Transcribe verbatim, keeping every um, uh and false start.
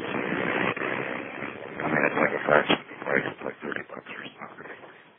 I mean, it's like a fraction of the price. It's like thirty bucks or something.